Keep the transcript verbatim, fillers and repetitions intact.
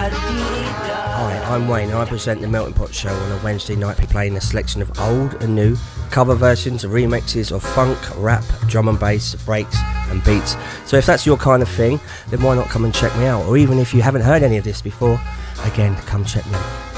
Hi, I'm Wayne. I present the Melting Pot Show on a Wednesday night, playing a selection of old and new cover versions, remixes of funk, rap, drum and bass, breaks and beats. So if that's your kind of thing, then why not come and check me out? Or even if you haven't heard any of this before, again, come check me out.